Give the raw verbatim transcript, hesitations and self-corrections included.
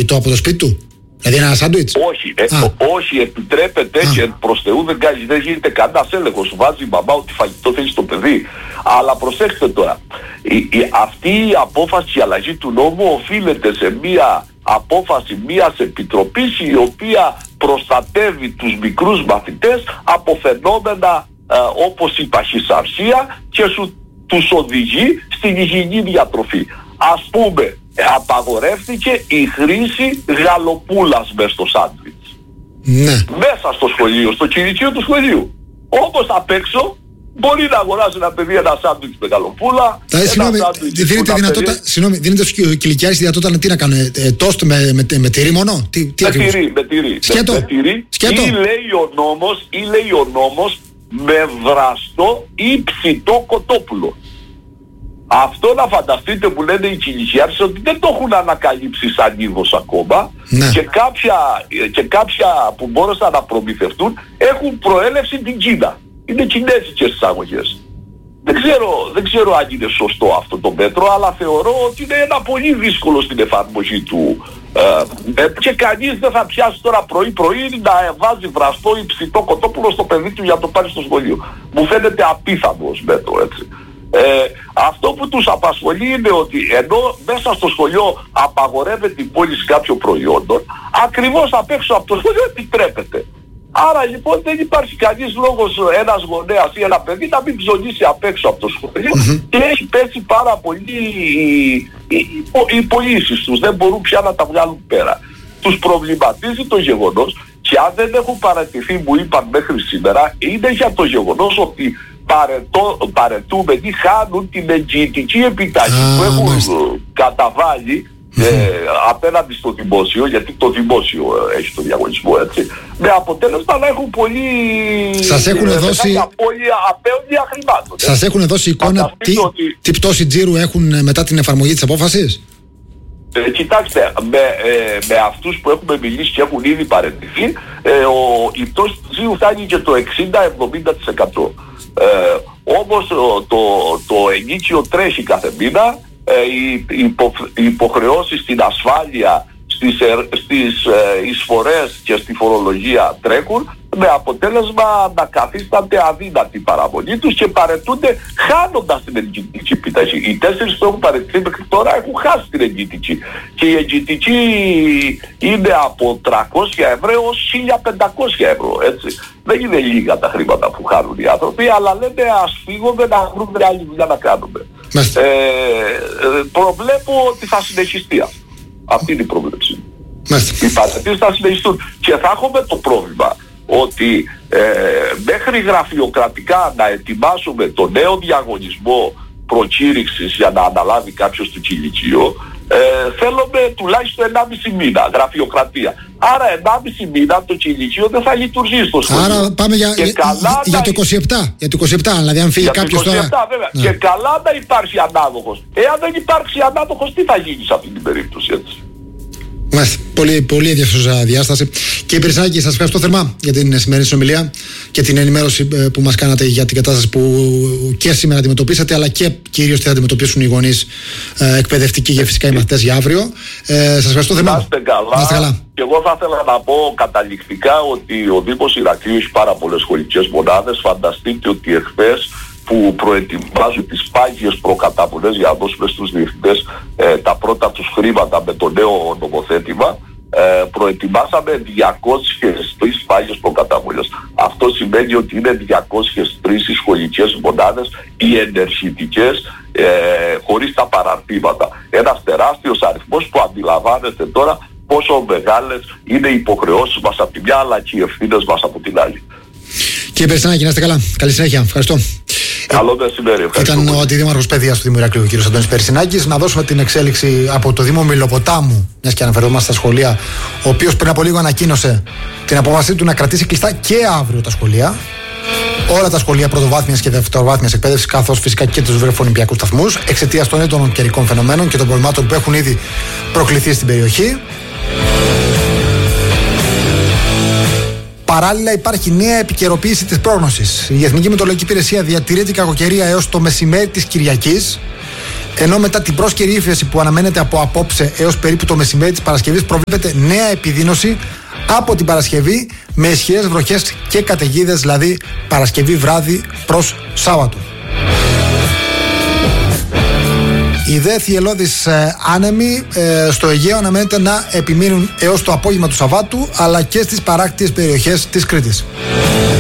φαγητό από το σπίτι του? Δηλαδή ένα σάντουιτς? Όχι, ε, όχι, επιτρέπεται Α. και προς Θεού δεν, δεν γίνεται κανένας έλεγχος. Βάζει η μαμά ότι φαγητό θέλει στο παιδί. Αλλά προσέξτε τώρα, η, η, αυτή η απόφαση, η αλλαγή του νόμου οφείλεται σε μία απόφαση μιας επιτροπής η οποία προστατεύει τους μικρούς μαθητές από φαινόμενα ε, όπως η παχυσαρσία και σου τους οδηγεί στην υγιεινή διατροφή. Ας πούμε, απαγορεύτηκε η χρήση γαλοπούλας μες στο σάντουιτς. Ναι. Μέσα στο σχολείο, στο κηρυκείο του σχολείου. Όπως απ' έξω μπορεί να αγοράσει ένα παιδί ένα σάντουιτς με γαλοπούλα. Συγγνώμη, δίνεται δυνατότητα, συγγνώμη, δίνεται στους κηλικιάρες τη δυνατότητα τι να κάνουν, ε, τόστ με, με, με τυρί μόνο? Τι, τι με τυρί, με τυρί. Σκέτο. Με, με τυρί. Σκέτο. Ή λέει ο νόμος, ή λέει ο νόμος με βραστό ή ψητό κοτόπουλο. Αυτό να φανταστείτε που λένε οι κηλικιάρες ότι δεν το έχουν ανακαλύψει σαν είδος ακόμα. Ναι. και, κάποια, και κάποια που μπόρεσαν να προμηθευτούν έχουν προέλευση την Κίνα. Είναι κινέζικες εισαγωγές. Δεν ξέρω, δεν ξέρω αν είναι σωστό αυτό το μέτρο, αλλά θεωρώ ότι είναι ένα πολύ δύσκολο στην εφαρμογή του ε, και κανείς δεν θα πιάσει τώρα πρωί-πρωί να βάζει βραστό ή ψητό κοτόπουλο στο παιδί του για να το πάρει στο σχολείο. Μου φαίνεται απίθανο ως μέτρο, έτσι. Ε, αυτό που τους απασχολεί είναι ότι ενώ μέσα στο σχολείο απαγορεύεται η πώληση κάποιων προϊόντων, ακριβώς απ' έξω από το σχολείο επιτρέπεται. Άρα λοιπόν δεν υπάρχει κανείς λόγος ένας γονέας ή ένα παιδί να μην ψωνίσει απ' έξω από το σχολείο mm-hmm. και έχει πέσει πάρα πολύ οι, οι, οι, οι πωλήσεις τους, δεν μπορούν πια να τα βγάλουν πέρα. Τους προβληματίζει το γεγονός και αν δεν έχουν παρατηθεί, μου είπαν μέχρι σήμερα, είναι για το γεγονός ότι παρετώ, παρετούμενοι χάνουν την εγγυητική επιταγή ah, που έχουν μάλιστα. καταβάλει Ε, απέναντι στο δημόσιο, γιατί το δημόσιο ε, έχει το διαγωνισμό, έτσι, με αποτέλεσμα να έχουν πολύ σας έχουν ε, δώσει απέωδια χρημάτων. Σας έχουν δώσει εικόνα τι, ότι... τι πτώση τζίρου έχουν μετά την εφαρμογή της απόφασης? Ε, κοιτάξτε, με, ε, με αυτούς που έχουμε μιλήσει και έχουν ήδη παραιτηθεί, ε, ο, η πτώση του τζίρου φτάνει και το εξήντα με εβδομήντα τοις εκατό. Ε, όμως το, το, το ενίκιο τρέχει κάθε μήνα. Οι υπο, υποχρεώσεις στην ασφάλεια, στις, στις ε, εισφορές και στη φορολογία τρέχουν, με αποτέλεσμα να καθίστανται αδύνατη η παραμονή τους και παρετούνται χάνοντας την εγγυητική επιταγή. Οι τέσσερις που έχουν παρετηθεί μέχρι τώρα έχουν χάσει την εγγυητική. Και η εγγυητική είναι από τριακόσια ευρώ έως χίλια πεντακόσια ευρώ, έτσι. Δεν είναι λίγα τα χρήματα που χάνουν οι άνθρωποι, αλλά λένε ας φύγουμε να βρούμε άλλη δουλειά να κάνουμε. Ε, προβλέπω ότι θα συνεχιστεί αυτό. Αυτή είναι η πρόβλεψη. Οι παρατηρήσεις θα συνεχιστούν. Και θα έχουμε το πρόβλημα ότι ε, μέχρι γραφειοκρατικά να ετοιμάσουμε το νέο διαγωνισμό προκήρυξης για να αναλάβει κάποιος το κηλικείο, ε, θέλουμε τουλάχιστον ενάμιση μήνα γραφειοκρατία. Άρα ενάμιση μήνα το κηλικείο δεν θα λειτουργεί στο σχολείο. Άρα πάμε για, για, για, για το είκοσι επτά. Για το είκοσι επτά, δηλαδή αν φύγει κάποιος τώρα. είκοσι επτά, βέβαια. Ναι. Και καλά να υπάρχει ανάδοχος. Εάν δεν υπάρξει ανάδοχος, τι θα γίνει σε αυτή την περίπτωση, έτσι. Μάλιστα. Πολύ, πολύ ενδιαφέρουσα διάσταση. Κύριε Περσινάκη, σας ευχαριστώ θερμά για την σημερινή συνομιλία και την ενημέρωση που μας κάνατε για την κατάσταση που και σήμερα αντιμετωπίσατε, αλλά και κυρίως τι θα αντιμετωπίσουν οι γονείς ε, εκπαιδευτικοί και φυσικά οι μαθητές για αύριο. Ε, σας ευχαριστώ θερμά. Να είστε καλά. Να είστε καλά. Και εγώ θα ήθελα να πω καταληκτικά ότι ο Δήμος Ηρακλείου έχει πάρα πολλές σχολικές μονάδες. Φανταστείτε ότι εχθές που προετοιμάζουν τις πάγιες προκαταβολές για να δώσουμε στους διευθυντές ε, τα πρώτα τους χρήματα με το νέο νομοθέτημα, ε, προετοιμάσαμε διακόσιες τρεις πάγιες προκαταβολές. Αυτό σημαίνει ότι είναι διακόσιες τρεις οι σχολικές μονάδες, οι ενεργητικές, ε, χωρίς τα παραρτήματα. Ένας τεράστιος αριθμός που αντιλαμβάνεται τώρα πόσο μεγάλες είναι οι υποχρεώσεις μας από τη μια, αλλά και οι ευθύνες μας από την άλλη. Κύριε Περσινάκη, να είστε καλά. Καλή συνέχεια. Ευχαριστώ. Καλό μεσημέρι. Ήταν ο αντιδήμαρχος παιδείας του Δήμου Ηρακλείου, ο κ. Αντώνης Περσινάκης. Να δώσουμε την εξέλιξη από το Δήμο Μηλοποτάμου, μιας και αναφερόμαστε στα σχολεία, ο οποίος πριν από λίγο ανακοίνωσε την απόφασή του να κρατήσει κλειστά και αύριο τα σχολεία. Όλα τα σχολεία πρωτοβάθμιας και δευτεροβάθμιας εκπαίδευσης, καθώς φυσικά και τους βρεφονιπιακούς σταθμούς, εξαιτίας των έντονων καιρικών φαινομένων και των προβλημάτων που έχουν ήδη προκληθεί στην περιοχή. Παράλληλα, υπάρχει νέα επικαιροποίηση της πρόγνωσης. Η Εθνική Μετεωρολογική Υπηρεσία διατηρεί την κακοκαιρία έως το μεσημέρι της Κυριακής. Ενώ μετά την πρόσκαιρη ύφεση που αναμένεται από απόψε έως περίπου το μεσημέρι της Παρασκευής, προβλέπεται νέα επιδείνωση από την Παρασκευή με ισχυρές βροχές και καταιγίδες, δηλαδή Παρασκευή βράδυ προς Σάββατο. Οι δε θυελλώδεις ε, άνεμοι ε, στο Αιγαίο αναμένεται να επιμείνουν έως το απόγευμα του Σαββάτου, αλλά και στις παράκτιες περιοχές της Κρήτης.